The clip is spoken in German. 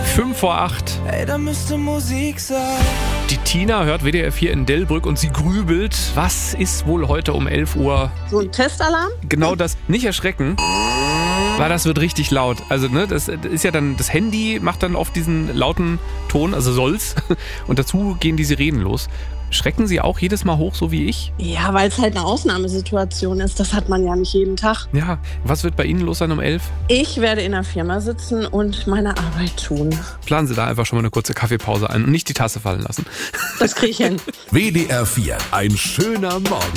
7:55. Ey, da müsste Musik sein. Die Tina hört WDR 4 in Delbrück und sie grübelt. Was ist wohl heute um 11 Uhr? So ein Testalarm? Genau das. Nicht erschrecken. Weil das wird richtig laut. Also, ne, das ist ja dann, das Handy macht dann oft diesen lauten Ton, also soll's. Und dazu gehen die Sirenen los. Schrecken Sie auch jedes Mal hoch, so wie ich? Ja, weil es halt eine Ausnahmesituation ist. Das hat man ja nicht jeden Tag. Ja. Was wird bei Ihnen los sein um 11? Ich werde in der Firma sitzen und meine Arbeit tun. Planen Sie da einfach schon mal eine kurze Kaffeepause ein und nicht die Tasse fallen lassen. Das kriege ich hin. WDR 4, ein schöner Morgen.